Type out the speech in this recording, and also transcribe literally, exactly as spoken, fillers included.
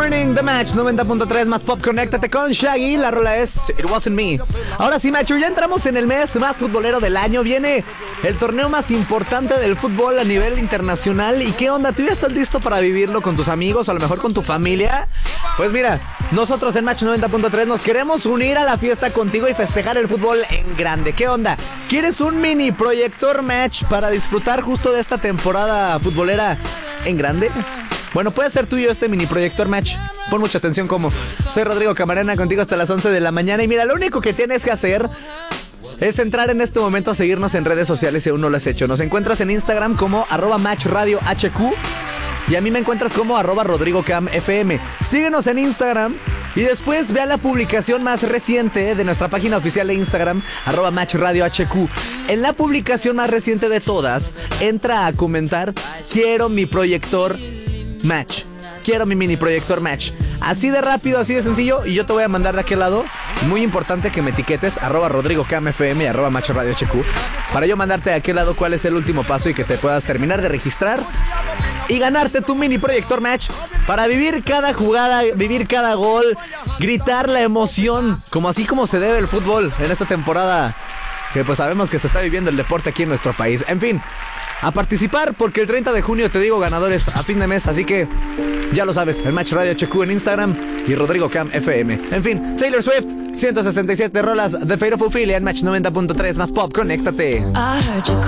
Morning, The Match noventa punto tres más pop. Conéctate con Shaggy. La rola es It Wasn't Me. Ahora sí, macho, ya entramos en el mes más futbolero del año. Viene el torneo más importante del fútbol a nivel internacional. ¿Y qué onda? ¿Tú ya estás listo para vivirlo con tus amigos o a lo mejor con tu familia? Pues mira, nosotros en Match noventa punto tres nos queremos unir a la fiesta contigo y festejar el fútbol en grande. ¿Qué onda? ¿Quieres un mini proyector match para disfrutar justo de esta temporada futbolera en grande? Bueno, puede ser tuyo este mini proyector match. Pon mucha atención como soy Rodrigo Camarena contigo hasta las once de la mañana. Y mira, lo único que tienes que hacer es entrar en este momento a seguirnos en redes sociales si aún no lo has hecho. Nos encuentras en Instagram como arroba matchradiohq y a mí me encuentras como arroba rodrigocamfm. Síguenos en Instagram y después ve a la publicación más reciente de nuestra página oficial de Instagram, arroba matchradiohq. En la publicación más reciente de todas, entra a comentar: quiero mi proyector match. Quiero mi mini proyector match. Así de rápido, así de sencillo. Y yo te voy a mandar de aquel lado. Muy importante que me etiquetes arroba rodrigocamfm y arroba matchradiohq para yo mandarte de aquel lado cuál es el último paso y que te puedas terminar de registrar y ganarte tu mini proyector match para vivir cada jugada, vivir cada gol, gritar la emoción, como así como se debe el fútbol en esta temporada que pues sabemos que se está viviendo el deporte aquí en nuestro país. En fin, a participar porque el treinta de junio te digo ganadores a fin de mes, así que ya lo sabes, el Match Radio H Q en Instagram y Rodrigo Cam F M. En fin, Taylor Swift, ciento sesenta y siete rolas de Fate of Ophelia en Match noventa punto tres más pop. Conéctate. I heard you